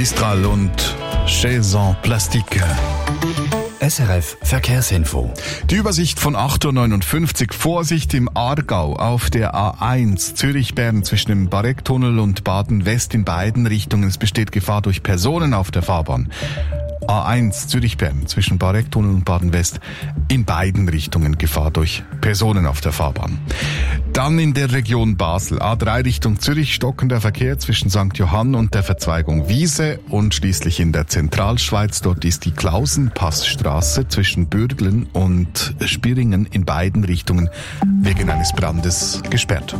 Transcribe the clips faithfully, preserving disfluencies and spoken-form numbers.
Mistral und Chaison Plastique. S R F Verkehrsinfo. Die Übersicht von acht Uhr neunundfünfzig. Vorsicht im Aargau auf der A eins Zürich-Bern zwischen dem Barecktunnel und Baden-West in beiden Richtungen. Es besteht Gefahr durch Personen auf der Fahrbahn. A eins Zürich-Bern zwischen Barecktunnel und Baden-West in beiden Richtungen Gefahr durch Personen auf der Fahrbahn. Dann in der Region Basel A drei Richtung Zürich stockender Verkehr zwischen Sankt Johann und der Verzweigung Wiese und schließlich in der Zentralschweiz. Dort ist die Klausenpassstraße zwischen Bürglen und Spiringen in beiden Richtungen wegen eines Brandes gesperrt.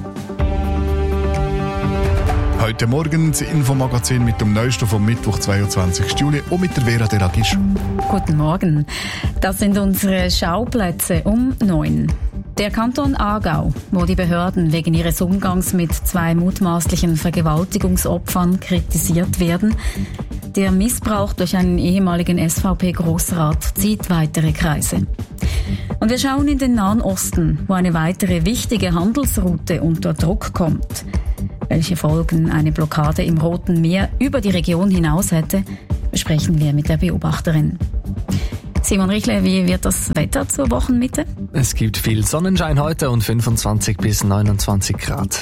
Heute Morgen das Infomagazin mit dem Neuesten vom Mittwoch, zweiundzwanzigsten Juli und mit der Vera Deragisch. Guten Morgen. Das sind unsere Schauplätze um neun. Der Kanton Aargau, wo die Behörden wegen ihres Umgangs mit zwei mutmaßlichen Vergewaltigungsopfern kritisiert werden. Der Missbrauch durch einen ehemaligen S V P-Grossrat zieht weitere Kreise. Und wir schauen in den Nahen Osten, wo eine weitere wichtige Handelsroute unter Druck kommt. Welche Folgen eine Blockade im Roten Meer über die Region hinaus hätte, besprechen wir mit der Beobachterin. Simon Richle, wie wird das Wetter zur Wochenmitte? Es gibt viel Sonnenschein heute und fünfundzwanzig bis neunundzwanzig Grad.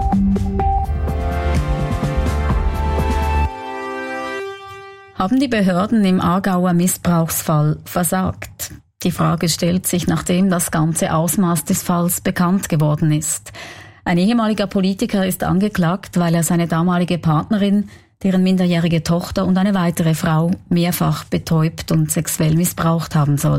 Haben die Behörden im Aargauer Missbrauchsfall versagt? Die Frage stellt sich, nachdem das ganze Ausmaß des Falls bekannt geworden ist. Ein ehemaliger Politiker ist angeklagt, weil er seine damalige Partnerin, deren minderjährige Tochter und eine weitere Frau mehrfach betäubt und sexuell missbraucht haben soll.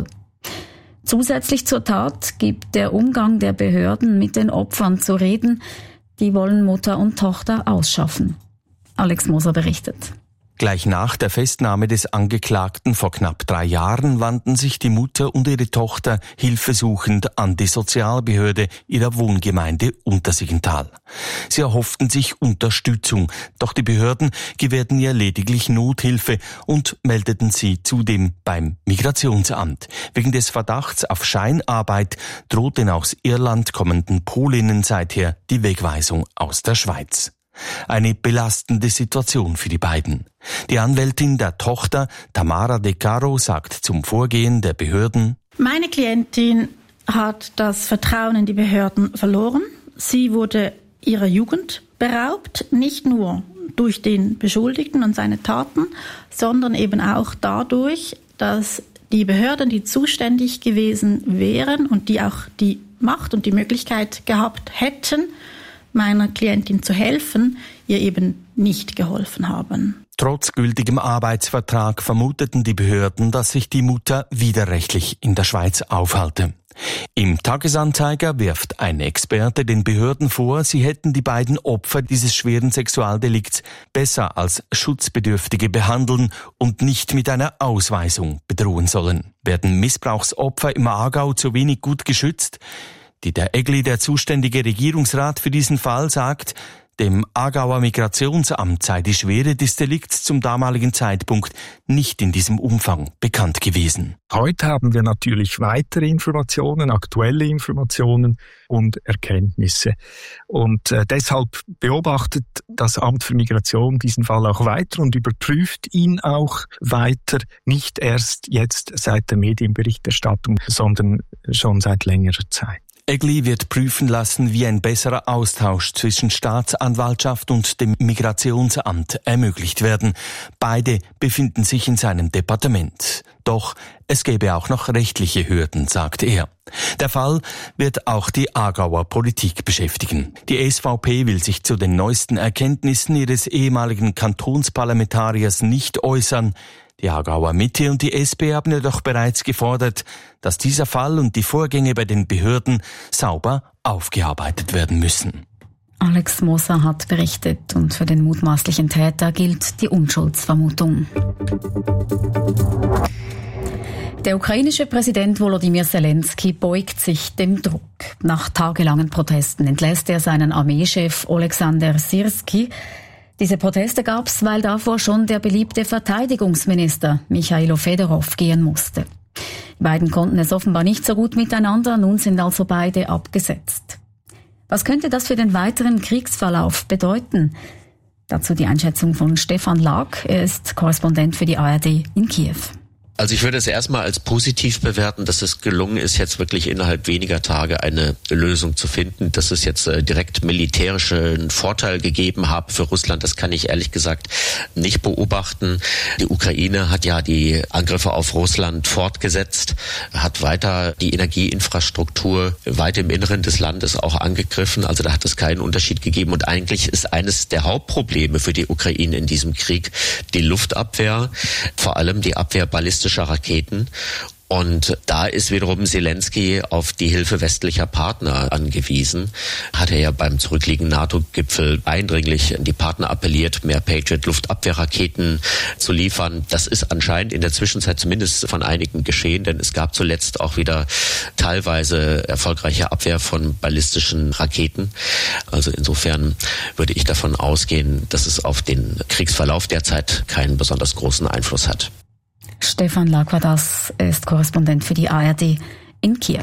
Zusätzlich zur Tat gibt der Umgang der Behörden mit den Opfern zu reden. Die wollen Mutter und Tochter ausschaffen. Alex Moser berichtet. Gleich nach der Festnahme des Angeklagten vor knapp drei Jahren wandten sich die Mutter und ihre Tochter hilfesuchend an die Sozialbehörde ihrer Wohngemeinde Untersiggenthal. Sie erhofften sich Unterstützung, doch die Behörden gewährten ihr lediglich Nothilfe und meldeten sie zudem beim Migrationsamt. Wegen des Verdachts auf Scheinarbeit droht den aus Irland kommenden Polinnen seither die Wegweisung aus der Schweiz. Eine belastende Situation für die beiden. Die Anwältin der Tochter, Tamara De Caro, sagt zum Vorgehen der Behörden: Meine Klientin hat das Vertrauen in die Behörden verloren. Sie wurde ihrer Jugend beraubt, nicht nur durch den Beschuldigten und seine Taten, sondern eben auch dadurch, dass die Behörden, die zuständig gewesen wären und die auch die Macht und die Möglichkeit gehabt hätten, meiner Klientin zu helfen, ihr eben nicht geholfen haben. Trotz gültigem Arbeitsvertrag vermuteten die Behörden, dass sich die Mutter widerrechtlich in der Schweiz aufhalte. Im Tagesanzeiger wirft ein Experte den Behörden vor, sie hätten die beiden Opfer dieses schweren Sexualdelikts besser als Schutzbedürftige behandeln und nicht mit einer Ausweisung bedrohen sollen. Werden Missbrauchsopfer im Aargau zu wenig gut geschützt? Dieter Egli, der zuständige Regierungsrat für diesen Fall, sagt, dem Aargauer Migrationsamt sei die Schwere des Delikts zum damaligen Zeitpunkt nicht in diesem Umfang bekannt gewesen. Heute haben wir natürlich weitere Informationen, aktuelle Informationen und Erkenntnisse. Und äh, deshalb beobachtet das Amt für Migration diesen Fall auch weiter und überprüft ihn auch weiter, nicht erst jetzt seit der Medienberichterstattung, sondern schon seit längerer Zeit. Egli wird prüfen lassen, wie ein besserer Austausch zwischen Staatsanwaltschaft und dem Migrationsamt ermöglicht werden. Beide befinden sich in seinem Departement. Doch es gäbe auch noch rechtliche Hürden, sagt er. Der Fall wird auch die Aargauer Politik beschäftigen. Die S V P will sich zu den neuesten Erkenntnissen ihres ehemaligen Kantonsparlamentariers nicht äußern. Die Aargauer Mitte und die S P haben jedoch bereits gefordert, dass dieser Fall und die Vorgänge bei den Behörden sauber aufgearbeitet werden müssen. Alex Moser hat berichtet und für den mutmaßlichen Täter gilt die Unschuldsvermutung. Der ukrainische Präsident Volodymyr Zelensky beugt sich dem Druck. Nach tagelangen Protesten entlässt er seinen Armeechef Oleksandr Syrskyi. Diese Proteste gab's, weil davor schon der beliebte Verteidigungsminister Michailo Fedorov gehen musste. Die beiden konnten es offenbar nicht so gut miteinander, nun sind also beide abgesetzt. Was könnte das für den weiteren Kriegsverlauf bedeuten? Dazu die Einschätzung von Stefan Lag. Er ist Korrespondent für die A R D in Kiew. Also ich würde es erstmal als positiv bewerten, dass es gelungen ist, jetzt wirklich innerhalb weniger Tage eine Lösung zu finden. Dass es jetzt äh, direkt militärischen Vorteil gegeben habe für Russland, das kann ich ehrlich gesagt nicht beobachten. Die Ukraine hat ja die Angriffe auf Russland fortgesetzt, hat weiter die Energieinfrastruktur weit im Inneren des Landes auch angegriffen. Also da hat es keinen Unterschied gegeben. Und eigentlich ist eines der Hauptprobleme für die Ukraine in diesem Krieg die Luftabwehr, vor allem die Abwehr ballistischer Raketen. Und da ist wiederum Zelensky auf die Hilfe westlicher Partner angewiesen. Hat er ja beim zurückliegenden NATO-Gipfel eindringlich an die Partner appelliert, mehr Patriot-Luftabwehrraketen zu liefern. Das ist anscheinend in der Zwischenzeit zumindest von einigen geschehen, denn es gab zuletzt auch wieder teilweise erfolgreiche Abwehr von ballistischen Raketen. Also insofern würde ich davon ausgehen, dass es auf den Kriegsverlauf derzeit keinen besonders großen Einfluss hat. Stefan Lag war das, er ist Korrespondent für die A R D in Kiew.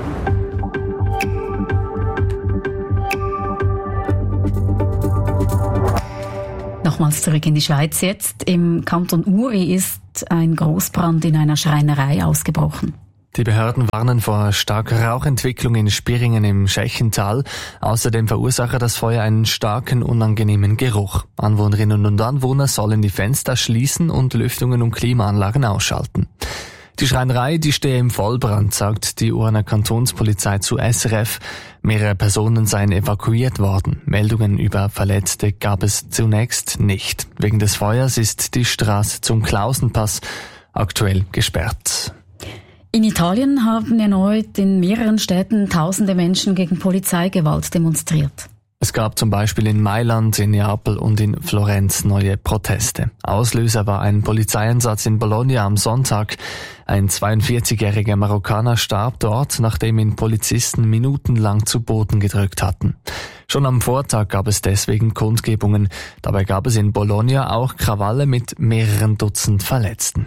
Nochmals zurück in die Schweiz jetzt. Im Kanton Uri ist ein Großbrand in einer Schreinerei ausgebrochen. Die Behörden warnen vor starker Rauchentwicklung in Spieringen im Schächental. Außerdem verursache das Feuer einen starken, unangenehmen Geruch. Anwohnerinnen und Anwohner sollen die Fenster schließen und Lüftungen und Klimaanlagen ausschalten. Die Schreinerei, die stehe im Vollbrand, sagt die Urner Kantonspolizei zu S R F. Mehrere Personen seien evakuiert worden. Meldungen über Verletzte gab es zunächst nicht. Wegen des Feuers ist die Straße zum Klausenpass aktuell gesperrt. In Italien haben erneut in mehreren Städten tausende Menschen gegen Polizeigewalt demonstriert. Es gab zum Beispiel in Mailand, in Neapel und in Florenz neue Proteste. Auslöser war ein Polizeieinsatz in Bologna am Sonntag. Ein zweiundvierzigjähriger Marokkaner starb dort, nachdem ihn Polizisten minutenlang zu Boden gedrückt hatten. Schon am Vortag gab es deswegen Kundgebungen. Dabei gab es in Bologna auch Krawalle mit mehreren Dutzend Verletzten.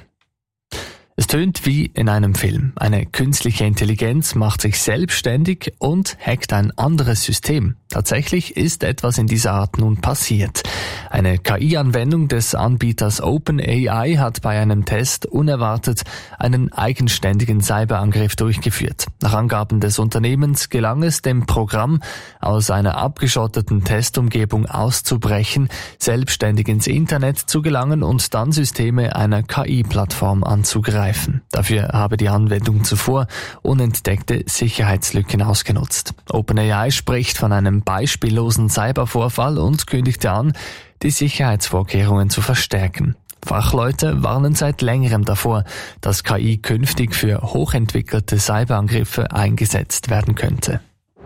Es tönt wie in einem Film. Eine künstliche Intelligenz macht sich selbstständig und hackt ein anderes System. Tatsächlich ist etwas in dieser Art nun passiert. Eine K I-Anwendung des Anbieters OpenAI hat bei einem Test unerwartet einen eigenständigen Cyberangriff durchgeführt. Nach Angaben des Unternehmens gelang es dem Programm, aus einer abgeschotteten Testumgebung auszubrechen, selbstständig ins Internet zu gelangen und dann Systeme einer K I-Plattform anzugreifen. Dafür habe die Anwendung zuvor unentdeckte Sicherheitslücken ausgenutzt. OpenAI spricht von einem beispiellosen Cybervorfall und kündigte an, die Sicherheitsvorkehrungen zu verstärken. Fachleute warnen seit längerem davor, dass K I künftig für hochentwickelte Cyberangriffe eingesetzt werden könnte.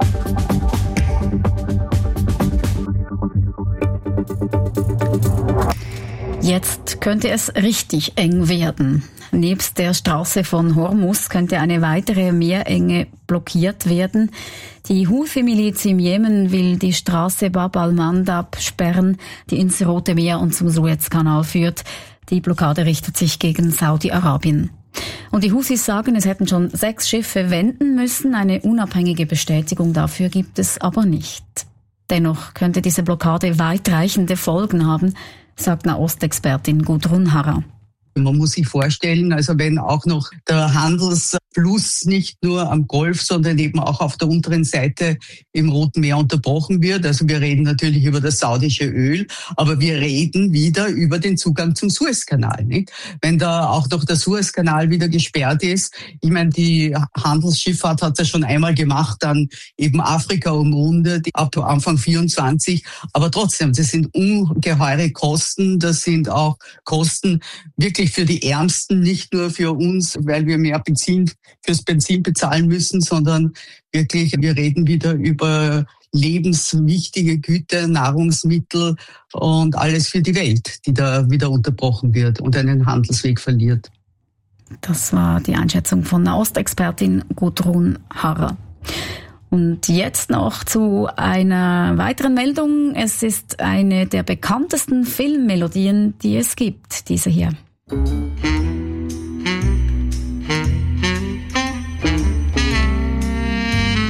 Jetzt könnte es richtig eng werden. Nebst der Straße von Hormuz könnte eine weitere Meerenge blockiert werden. Die Houthi-Miliz im Jemen will die Straße Bab al-Mandab sperren, die ins Rote Meer und zum Suezkanal führt. Die Blockade richtet sich gegen Saudi-Arabien. Und die Houthis sagen, es hätten schon sechs Schiffe wenden müssen. Eine unabhängige Bestätigung dafür gibt es aber nicht. Dennoch könnte diese Blockade weitreichende Folgen haben, sagt Nahostexpertin Gudrun Harrer. Man muss sich vorstellen, also wenn auch noch der Handelsfluss nicht nur am Golf, sondern eben auch auf der unteren Seite im Roten Meer unterbrochen wird. Also wir reden natürlich über das saudische Öl, aber wir reden wieder über den Zugang zum Suezkanal, nicht? Wenn da auch noch der Suezkanal wieder gesperrt ist, ich meine, die Handelsschifffahrt hat das schon einmal gemacht, dann eben Afrika umrundet ab Anfang vierundzwanzig, aber trotzdem, das sind ungeheure Kosten, das sind auch Kosten wirklich für die Ärmsten, nicht nur für uns, weil wir mehr Benzin fürs Benzin bezahlen müssen, sondern wirklich, wir reden wieder über lebenswichtige Güter, Nahrungsmittel und alles für die Welt, die da wieder unterbrochen wird und einen Handelsweg verliert. Das war die Einschätzung von Nahostexpertin Gudrun Harrer. Und jetzt noch zu einer weiteren Meldung. Es ist eine der bekanntesten Filmmelodien, die es gibt, diese hier.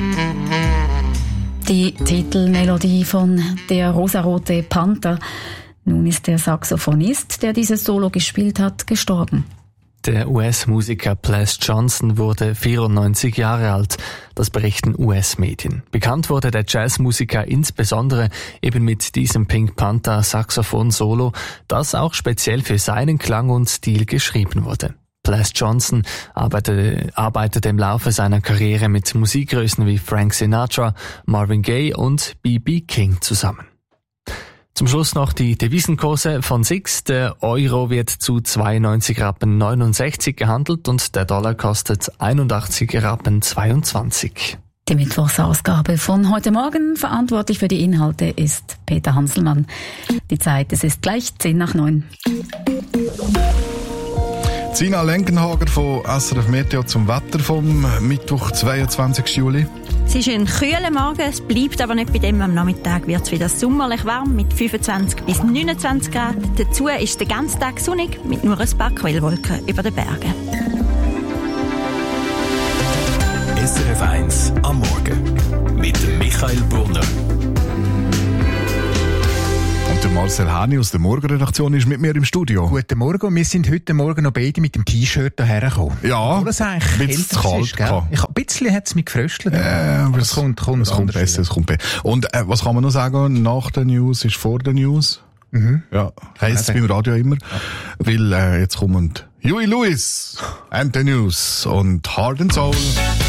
Die Titelmelodie von Der rosarote Panther. Nun ist der Saxophonist, der dieses Solo gespielt hat, gestorben. Der U S-Musiker Ples Johnson wurde vierundneunzig Jahre alt, das berichten U S-Medien. Bekannt wurde der Jazzmusiker insbesondere eben mit diesem Pink Panther Saxophon-Solo, das auch speziell für seinen Klang und Stil geschrieben wurde. Ples Johnson arbeitete, arbeitete im Laufe seiner Karriere mit Musikgrößen wie Frank Sinatra, Marvin Gaye und B B King zusammen. Zum Schluss noch die Devisenkurse von S I X. Der Euro wird zu zweiundneunzig Rappen neunundsechzig gehandelt und der Dollar kostet einundachtzig Rappen zweiundzwanzig. Die Mittwochsausgabe von heute Morgen. Verantwortlich für die Inhalte ist Peter Hanselmann. Die Zeit, es ist gleich zehn nach neun. Sina Lenkenhager von S R F Meteo zum Wetter vom Mittwoch, zweiundzwanzigsten Juli. Es ist ein kühler Morgen, es bleibt aber nicht bei dem. Am Nachmittag wird es wieder sommerlich warm mit fünfundzwanzig bis neunundzwanzig Grad. Dazu ist der ganze Tag sonnig mit nur ein paar Quellwolken über den Bergen. S R F eins am Morgen mit Michael Brunner. Und der Marcel Häni aus der Morgenredaktion ist mit mir im Studio. Guten Morgen. Wir sind heute Morgen noch beide mit dem T-Shirt hierher gekommen. Ja, ein bisschen kalt. Ist, ich, ein bisschen hat es mich gefröstelt. Äh, aber es kommt, kommt, es kommt besser, es kommt besser. Und äh, was kann man noch sagen? Nach der News ist vor der News. Mhm. Ja, heisst es beim Radio immer. Ja. Weil äh, jetzt kommen Huey Lewis and the News und Heart and Soul.